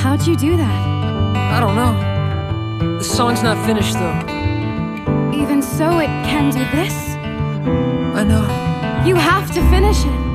How'd you do that? I don't know. The song's not finished, though. Even so, it can do this? I know. You have to finish it.